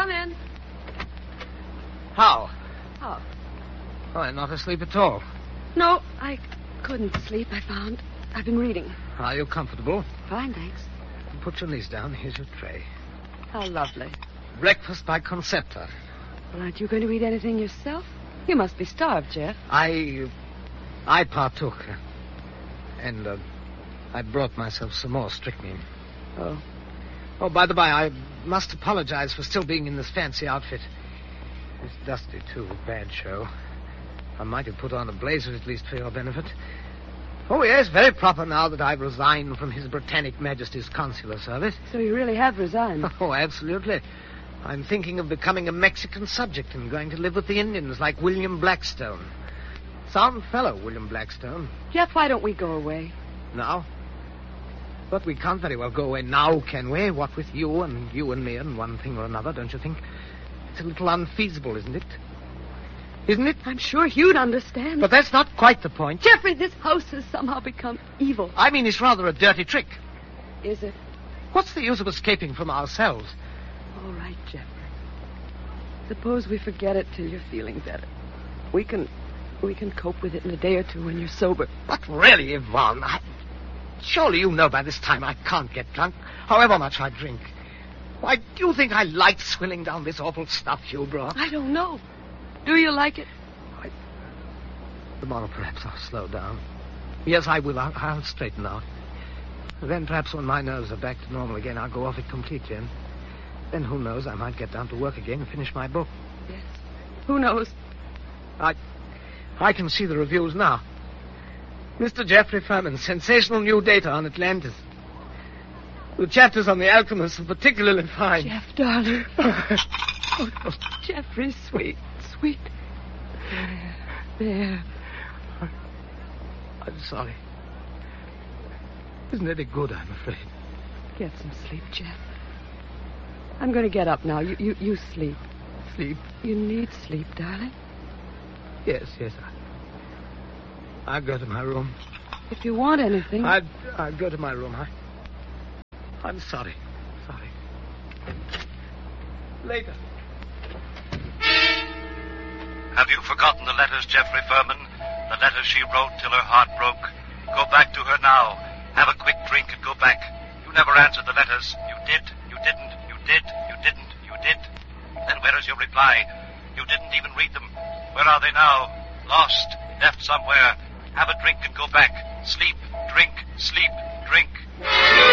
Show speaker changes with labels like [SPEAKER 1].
[SPEAKER 1] Come in.
[SPEAKER 2] How?
[SPEAKER 1] Oh.
[SPEAKER 2] Oh, I'm not asleep at all.
[SPEAKER 1] No, I couldn't sleep, I found. I've been reading.
[SPEAKER 2] Are you comfortable?
[SPEAKER 1] Fine, thanks.
[SPEAKER 2] Put your knees down. Here's your tray.
[SPEAKER 1] How lovely.
[SPEAKER 2] Breakfast by Concepta.
[SPEAKER 1] Well, aren't you going to eat anything yourself? You must be starved, Jeff.
[SPEAKER 2] I partook. And I brought myself some more strychnine.
[SPEAKER 1] Oh.
[SPEAKER 2] Oh, by the by, I must apologize for still being in this fancy outfit. It's dusty, too. Bad show. I might have put on a blazer, at least for your benefit. Oh, yes, very proper now that I've resigned from His Britannic Majesty's consular service.
[SPEAKER 1] So you really have resigned?
[SPEAKER 2] Oh, absolutely. I'm thinking of becoming a Mexican subject and going to live with the Indians like William Blackstone. Sound fellow, William Blackstone.
[SPEAKER 1] Jeff, why don't we go away?
[SPEAKER 2] Now? But we can't very well go away now, can we? What with you and me and one thing or another, don't you think? It's a little unfeasible, isn't it? Isn't it?
[SPEAKER 1] I'm sure you'd understand.
[SPEAKER 2] But that's not quite the point.
[SPEAKER 1] Jeffrey, this house has somehow become evil.
[SPEAKER 2] I mean, it's rather a dirty trick.
[SPEAKER 1] Is it?
[SPEAKER 2] What's the use of escaping from ourselves?
[SPEAKER 1] All right, Jeffrey. Suppose we forget it till you're feeling better. We can cope with it in a day or two when you're sober.
[SPEAKER 2] But really, Yvonne, surely you know by this time I can't get drunk, however much I drink. Why, do you think I like swilling down this awful stuff you brought?
[SPEAKER 1] I don't know. Do you like it?
[SPEAKER 2] Tomorrow, perhaps I'll slow down. Yes, I will. I'll straighten out. Then perhaps when my nerves are back to normal again, I'll go off it completely. And then who knows, I might get down to work again and finish my book.
[SPEAKER 1] Yes. Who knows?
[SPEAKER 2] I can see the reviews now. Mr. Geoffrey Furman, sensational new data on Atlantis. The chapters on the alchemists are particularly fine.
[SPEAKER 1] Jeff, darling. Oh, Jeffrey, sweet. There.
[SPEAKER 2] I'm sorry. Isn't any good, I'm afraid.
[SPEAKER 1] Get some sleep, Jeff. I'm going to get up now. You sleep.
[SPEAKER 2] Sleep?
[SPEAKER 1] You need sleep, darling.
[SPEAKER 2] Yes. I'll go to my room.
[SPEAKER 1] If you want anything...
[SPEAKER 2] I'll go to my room. I'm sorry. Later.
[SPEAKER 3] Have you forgotten the letters, Geoffrey Furman? The letters she wrote till her heart broke? Go back to her now. Have a quick drink and go back. You never answered the letters. You did. You didn't. You did. You didn't. You did. Then where is your reply? You didn't even read them. Where are they now? Lost. Left somewhere. Have a drink and go back. Sleep. Drink. Sleep. Drink.